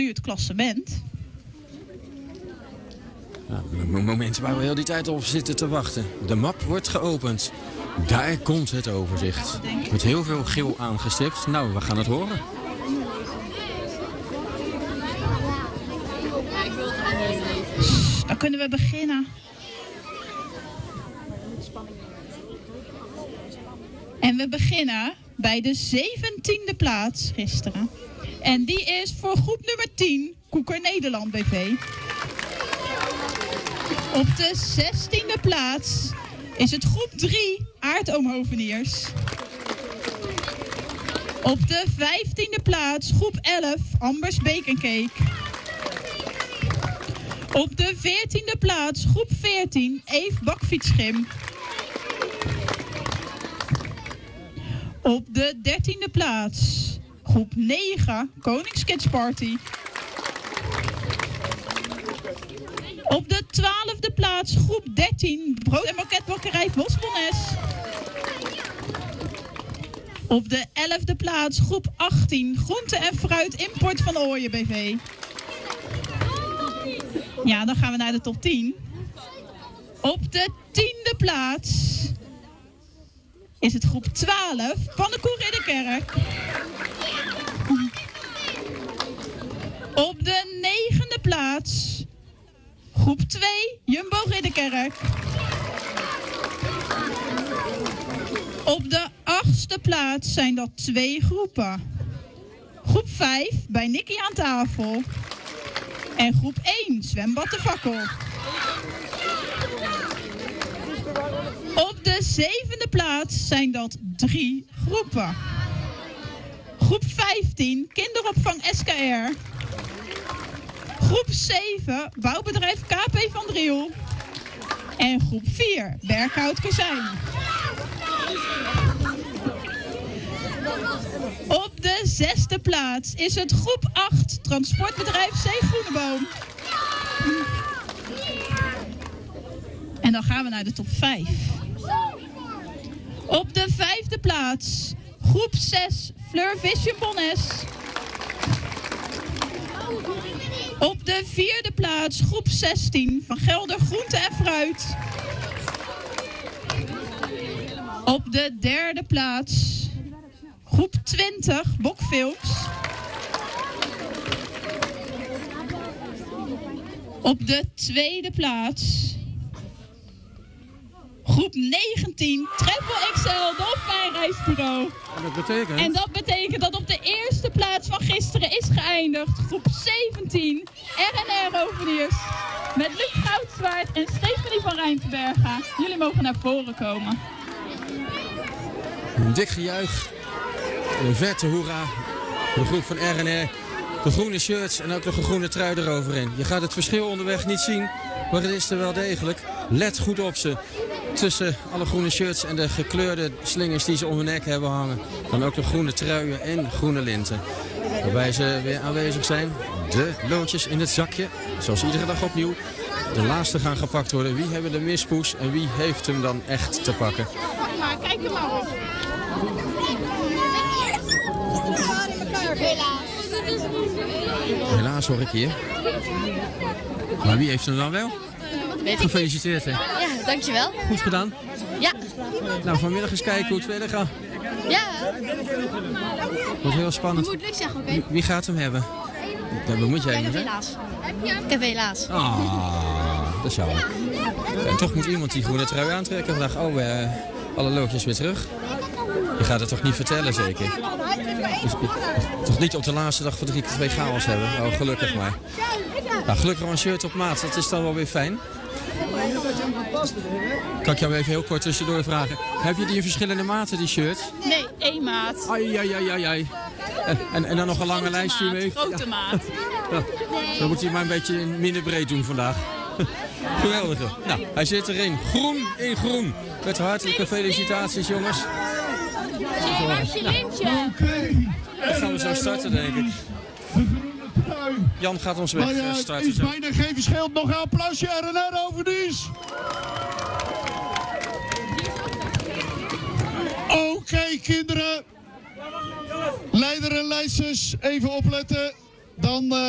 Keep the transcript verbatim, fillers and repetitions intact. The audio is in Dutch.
nu het klassement. Ja, een moment waar we heel die tijd op zitten te wachten. De map wordt geopend. Daar komt het overzicht. Met heel veel geel aangestipt. Nou, we gaan het horen. Dan kunnen we beginnen. En we beginnen bij de zeventiende plaats gisteren. En die is voor groep nummer tien, Koeker Nederland B V. Op de zestiende plaats is het groep drie, Aardoomhoveniers. Op de vijftiende plaats groep elf, Ambers Bake Cake. Op de veertiende plaats groep veertien, Eve Bakfietsschim. Op de dertiende plaats groep negen, Koningskids Party. Op de twaalfde plaats groep dertien, Brood- en Banketbakkerij Vosbonnes. Op de elfde plaats groep achttien, Groente en Fruit Import van Ooyen B V. Ja, dan gaan we naar de top tien. Op de tiende plaats is het groep twaalf, Pannenkoek Ridderkerk. Op de negende plaats groep twee, Jumbo Ridderkerk. Op de achtste plaats zijn dat twee groepen. Groep vijf bij Nicky aan tafel. En groep één, Zwembad de Fakkel. Op de zevende plaats zijn dat drie groepen. Groep vijftien, kinderopvang S K R. Groep zeven, bouwbedrijf K P van Driel. En groep vier, Berkhout Kozijn. Op de zesde plaats is het groep acht, transportbedrijf C. Groeneboom. En dan gaan we naar de top vijf. Op de vijfde plaats groep zes, Fleur Vision Bonnes. Op de vierde plaats groep zestien, Van Gelder Groente en Fruit. Op de derde plaats groep twintig, Bokfilms. Op de tweede plaats groep negentien, Travel X L, Dolfijnreisbureau. En dat betekent? En dat betekent dat op de eerste plaats van gisteren is geëindigd groep zeventien, R en R Roveniers. Met Luc Goudzwaard en Stefanie van Rijnsbergen. Jullie mogen naar voren komen. Een dik gejuich. Een vette hoera. De groep van R en R. De groene shirts en ook nog een groene trui eroverheen. Je gaat het verschil onderweg niet zien, maar het is er wel degelijk. Let goed op ze. Tussen alle groene shirts en de gekleurde slingers die ze om hun nek hebben hangen. Dan ook de groene truien en groene linten. Waarbij ze weer aanwezig zijn. De loodjes in het zakje. Zoals iedere dag opnieuw. De laatste gaan gepakt worden. Wie hebben de mispoes en wie heeft hem dan echt te pakken? Maar kijk er maar op. Helaas hoor ik hier. Maar wie heeft hem dan wel? Weet ik. Gefeliciteerd hè. Ja, dankjewel. Goed gedaan. Ja. Nou, vanmiddag eens kijken hoe het verder gaat. Ja. Wordt heel Je spannend. moet niks zeggen, oké? Wie, wie gaat hem hebben? Dat moet jij Ik niet, heb hè? helaas. Ik heb helaas. Ah, dat is jammer. En toch moet iemand die groene trui aantrekken vandaag. Oh, eh, alle loodjes weer terug. Je gaat het toch niet vertellen, zeker? Dus, toch niet op de laatste dag van de twee chaos hebben? Oh, gelukkig maar. Nou, gelukkig een shirt op maat, dat is dan wel weer fijn. Kan ik jou even heel kort tussendoor vragen. Heb je die in verschillende maten, die shirts? Nee, één maat. Ai, ai, ai, ai, ai. En, en, en dan nog een lange Grote lijstje maat, mee? grote maat. Ja. Dan moet hij maar een beetje minder breed doen vandaag. Geweldig. Nou, hij zit erin. Groen in groen. Met hartelijke felicitaties, jongens. Nou, dan gaan we zo starten, denk ik. Jan gaat ons weg Maar ja, starten. is Zo. bijna geen verschil. Nog een applausje R en R Roveniers. Oké, okay, kinderen. Leider en leidsters, even opletten. Dan... Uh...